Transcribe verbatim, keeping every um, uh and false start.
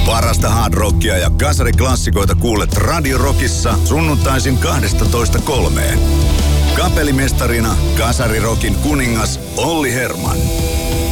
Parasta hard rockia ja kasariklassikoita kuulet Radio Rockissa sunnuntaisin kaksitoista kolmeen. Kapellimestarina kasarirokin kuningas Olli Herman.